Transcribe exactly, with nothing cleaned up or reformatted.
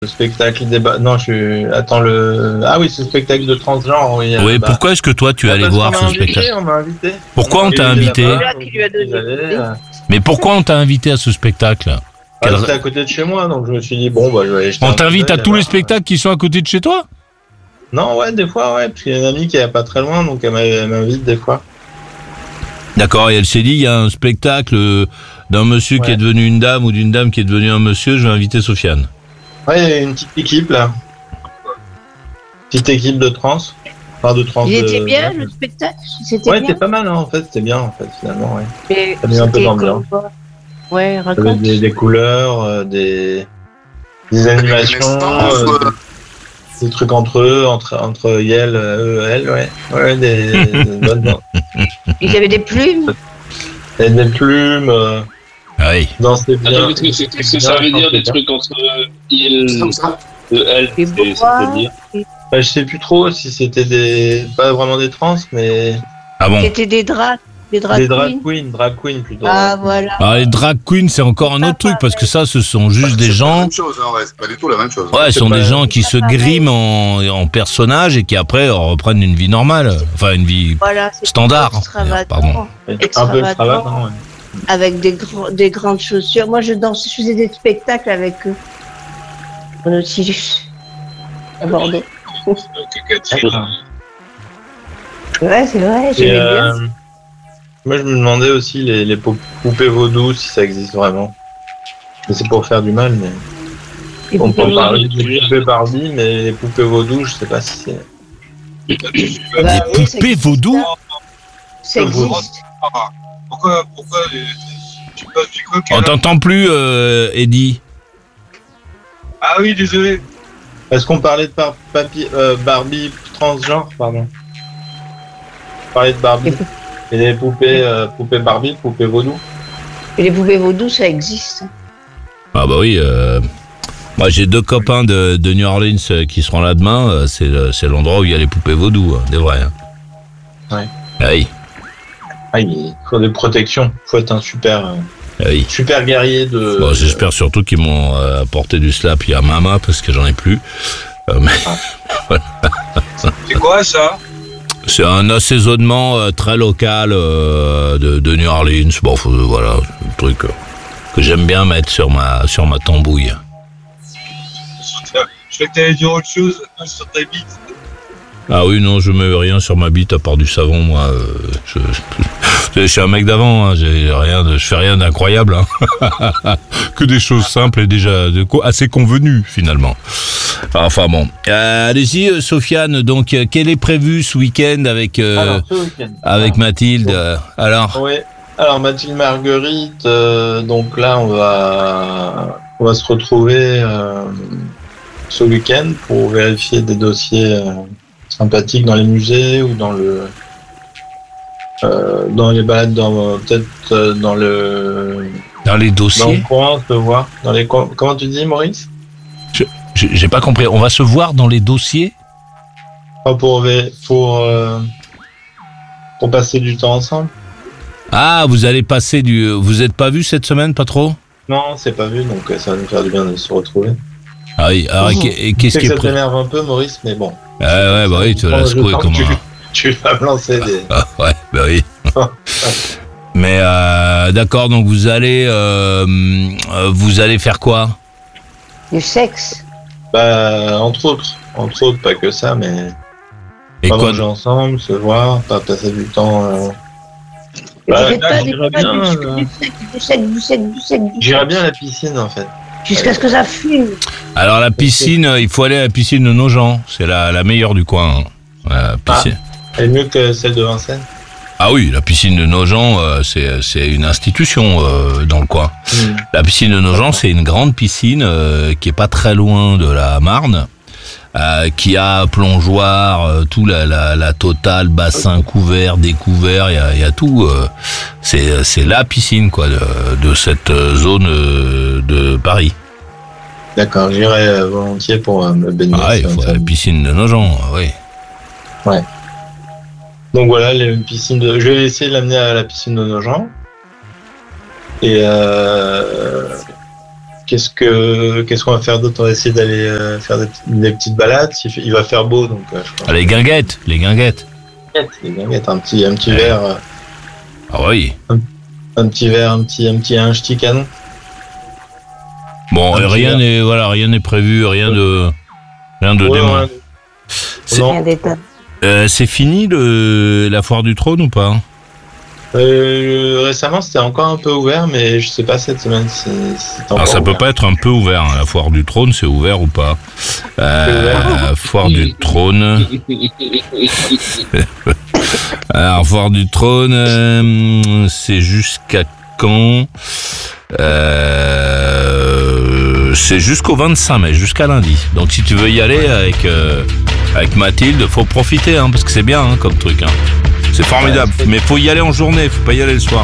Le spectacle des... Ba... Non, je suis... Attends, le... Ah oui, ce spectacle de transgenre, oui. Oui, bah... pourquoi est-ce que toi, tu es allé voir ce invité, spectacle? On m'a invité. Pourquoi on, on t'a invité là-bas, allé, euh... Mais pourquoi on t'a invité à ce spectacle? ah, Quel... C'était à côté de chez moi, donc je me suis dit, bon, bah, je vais aller jeter on t'invite à tous là-bas, les spectacles ouais. qui sont à côté de chez toi? Non, ouais, des fois, ouais, parce qu'il y a une amie qui est pas très loin, donc elle m'invite des fois. D'accord, et elle s'est dit, il y a un spectacle d'un monsieur ouais. qui est devenu une dame ou d'une dame qui est devenue un monsieur, je vais inviter Sofiane. Ouais, il y a une petite équipe, là. Petite équipe de trans. Enfin, de trans. Il était de... bien, le spectacle? C'était ouais, bien. c'était pas mal, hein, en fait, c'était bien, en fait, finalement, ouais. Mais ça a mis un peu d'ambiance. Ouais, raconte. Avec des, des couleurs, euh, des... des animations, euh, des trucs entre eux, entre, entre Yel, eux, elle, ouais. Ouais, des, des bonnes... Il y avait des plumes. Il y avait des plumes... Euh... Ah oui. Non, c'est bien. Attends, qu'est-ce que, que ça veut dire des trucs entre il et elle, c'est-à-dire bah, je sais plus trop si c'était des pas vraiment des trans, mais ah bon. C'était des drags, des drag des drag queens. queens, drag queens plutôt. Ah voilà. Ah, les drag queens, c'est encore un autre truc parce que ça, ce sont juste des gens. C'est pas la même chose, hein, ouais, c'est pas du tout la même chose. Ouais, ce sont pas... des gens qui se griment en, en personnage et qui après reprennent une vie normale, enfin une vie voilà, standard. Pardon. Un peu extravagant. Ouais. Avec des, gr- des grandes chaussures. Moi, je dansais, je faisais des spectacles avec eux. Au Nautilus, à Bordeaux. Ouais, c'est vrai, j'aimais euh, bien. Moi, je me demandais aussi les, les poupées vaudou, si ça existe vraiment. Mais c'est pour faire du mal, mais... Les on peut parler des poupées Barbie, mais les poupées vaudou, je sais pas si c'est... Les bah, oui, poupées vaudou ça existe. Pourquoi, pourquoi tu passes du coq? On t'entend plus, euh, Eddie. Ah oui, désolé. Est-ce qu'on parlait de par- papi- euh, Barbie transgenre, pardon? On parlait de Barbie. Et les poupées, euh, poupées Barbie, poupées vaudou. Et les poupées vaudou, ça existe. Ah bah oui. Euh... Moi, j'ai deux copains de, de New Orleans qui seront là demain. C'est, c'est l'endroit où il y a les poupées vaudou, hein, des vrais. Hein. Ouais. Ah oui. Ah, il faut des protections. Il faut être un super, euh, ah oui. super guerrier de. Bon, j'espère surtout qu'ils m'ont euh, apporté du slap à Mama parce que j'en ai plus. Euh, mais... ah. Voilà. C'est quoi ça? C'est un assaisonnement euh, très local euh, de, de New Orleans. Bon, faut, voilà, un truc euh, que j'aime bien mettre sur ma sur ma tambouille. Je crois que t'allais dire autre chose sur ta bite. Ah oui, non, je mets rien sur ma bite à part du savon, moi. Euh, je, je, je suis un mec d'avant, hein, j'ai rien de, je fais rien d'incroyable. Hein. Que des choses simples et déjà de, assez convenues, finalement. Enfin bon. Euh, allez-y, Sofiane, donc, euh, quel est prévu ce week-end avec, euh, Alors, ce week-end. avec Alors, Mathilde euh, Alors Oui, alors Mathilde Marguerite, euh, donc là, on va, on va se retrouver euh, ce week-end pour vérifier des dossiers... Euh, sympathique dans les musées ou dans le euh, dans les balades dans peut-être euh, dans le dans les dossiers dans le coin on se voir dans les coins. Comment tu dis, Maurice? Je, je, j'ai pas compris. On va se voir dans les dossiers pas pour pour euh, pour passer du temps ensemble. Ah, vous allez passer du vous êtes pas vu cette semaine, pas trop? Non, c'est pas vu, donc ça va nous faire du bien de se retrouver. Ah oui, alors mmh. et, et qu'est-ce qui est ça pré... t'énerve un peu, Maurice, mais bon. Ah ouais, bah oui, tu vas la secouer comme tu, un... tu vas me lancer des... Ah, ouais, bah oui. Mais euh, d'accord, donc vous allez euh, vous allez faire quoi? Du sexe. Bah, entre autres. Entre autres, pas que ça, mais... Et pas quoi? manger ensemble, se voir, pas passer du temps... Euh... Bah, pas j'irais bien... Du sec, du sec, du sec, du sec, du j'irais bien à la piscine, en fait. Jusqu'à ce que ça fume. Alors la piscine, il faut aller à la piscine de Nogent. C'est la, la meilleure du coin. Hein. La piscine. Ah, elle est mieux que celle de Vincennes? Ah oui, la piscine de Nogent, euh, c'est, c'est une institution euh, dans le coin. Mmh. La piscine de Nogent, c'est une grande piscine euh, qui est pas très loin de la Marne, euh, qui a plongeoire, euh, tout la, la, la totale, bassin couvert, découvert, il y a, y a tout. Euh, c'est, c'est la piscine quoi de, de cette zone euh, de Paris. D'accord, j'irai euh, volontiers pour euh, me baigner. Ah, il faut la piscine de Nogent, oui. Ouais. Donc voilà, les piscines de... je vais essayer de l'amener à la piscine de Nogent. Et euh... qu'est-ce que qu'est-ce qu'on va faire d'autre? On va essayer d'aller euh, faire des, des petites balades. Il, fait, il va faire beau, donc euh, je crois. Ah, les guinguettes, les guinguettes. Les guinguettes, un petit, un petit Ouais. verre. Euh, Ah oui. un petit verre, un petit, un petit, un petit canon. Bon, Un euh, petit rien verre. n'est, voilà, rien n'est prévu, rien de, rien de Ouais, dément. ouais. C'est, Non. Rien d'état. euh, c'est fini le, la foire du trône ou pas? Euh, récemment, c'était encore un peu ouvert, mais je sais pas cette semaine si c'est encore Alors ça peut ouvert. pas être un peu ouvert, hein. La foire du trône, c'est ouvert ou pas? Euh, foire du trône. Alors, foire du trône, euh, c'est jusqu'à quand? euh, C'est jusqu'au vingt-cinq mai, jusqu'à lundi. Donc si tu veux y aller avec, euh, avec Mathilde, faut profiter, hein, parce que c'est bien hein, comme truc. Hein. C'est formidable, mais faut y aller en journée, faut pas y aller le soir.